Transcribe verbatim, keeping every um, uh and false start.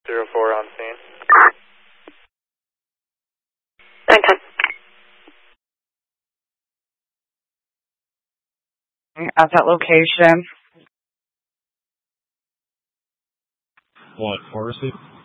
zero four on scene. nine ten. At that location. What, Forest?